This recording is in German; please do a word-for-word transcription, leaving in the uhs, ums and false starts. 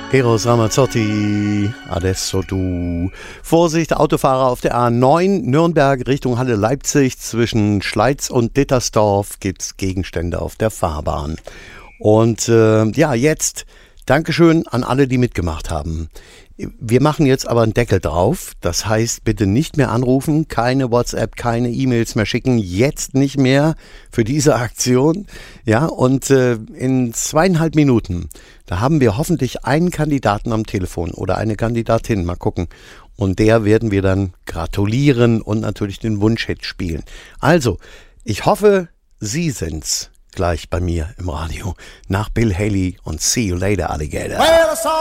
Eros Ramazzotti, Adesso du. Vorsicht, Autofahrer auf der A neun, Nürnberg Richtung Halle Leipzig. Zwischen Schleiz und Dittersdorf gibt's Gegenstände auf der Fahrbahn. Und äh, ja, jetzt Dankeschön an alle, die mitgemacht haben. Wir machen jetzt aber einen Deckel drauf. Das heißt, bitte nicht mehr anrufen, keine WhatsApp, keine E-Mails mehr schicken. Jetzt nicht mehr für diese Aktion. Ja, und äh, in zweieinhalb Minuten, da haben wir hoffentlich einen Kandidaten am Telefon oder eine Kandidatin. Mal gucken. Und der werden wir dann gratulieren und natürlich den Wunschhit spielen. Also, ich hoffe, Sie sind's gleich bei mir im Radio nach Bill Haley und See You Later, Alligator.